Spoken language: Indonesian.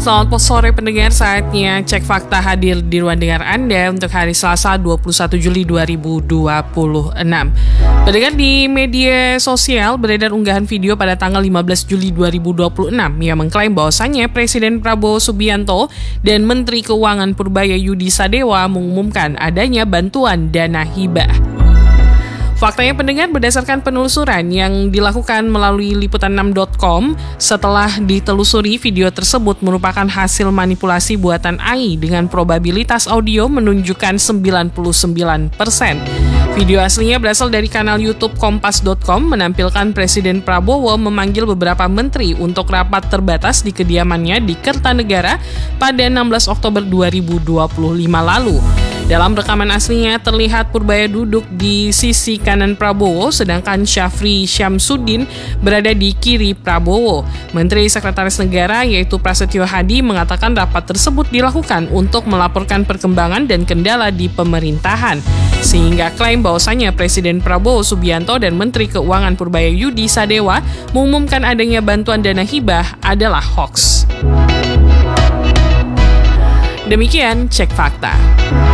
Selamat sore pendengar, saatnya Cek Fakta hadir di ruang dengar Anda untuk hari Selasa 21 Juli 2026. Pendengar, di media sosial beredar unggahan video pada tanggal 15 Juli 2026 yang mengklaim bahwasannya Presiden Prabowo Subianto dan Menteri Keuangan Purbaya Yudi Sadewa mengumumkan adanya bantuan dana hibah. Faktanya pendengar, berdasarkan penelusuran yang dilakukan melalui liputan6.com, setelah ditelusuri video tersebut merupakan hasil manipulasi buatan AI dengan probabilitas audio menunjukkan 99%. Video aslinya berasal dari kanal YouTube Kompas.com, menampilkan Presiden Prabowo memanggil beberapa menteri untuk rapat terbatas di kediamannya di Kertanegara pada 16 Oktober 2025 lalu. Dalam rekaman aslinya terlihat Purbaya duduk di sisi kanan Prabowo, sedangkan Syafri Syamsuddin berada di kiri Prabowo. Menteri Sekretaris Negara yaitu Prasetyo Hadi mengatakan rapat tersebut dilakukan untuk melaporkan perkembangan dan kendala di pemerintahan, sehingga klaim bahwasanya Presiden Prabowo Subianto dan Menteri Keuangan Purbaya Yudi Sadewa mengumumkan adanya bantuan dana hibah adalah hoax. Demikian Cek Fakta.